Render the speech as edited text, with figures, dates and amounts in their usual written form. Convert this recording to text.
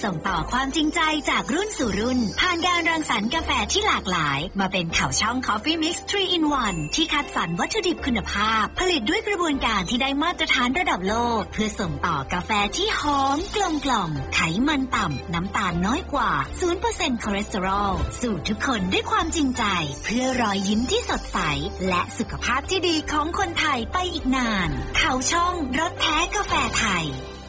ส่งต่อความจริงใจจากรุ่นสู่รุ่นผ่านการรังสรรค์กาแฟที่หลากหลายมาเป็นข่าวช่อง Coffee Mix 3 in 1 ที่คัดสรรวัตถุดิบคุณภาพผลิตด้วยกระบวนการที่ได้มาตรฐานระดับโลกเพื่อส่งต่อกาแฟที่หอมกลมกล่อมไขมันต่ำน้ำตาลน้อยกว่า 0% คอเลสเตอรอลสู่ทุกคนด้วยความจริงใจเพื่อรอยยิ้มที่สดใสและสุขภาพที่ดีของคนไทยไปอีกนานข่าวช่องรสแท้กาแฟไทย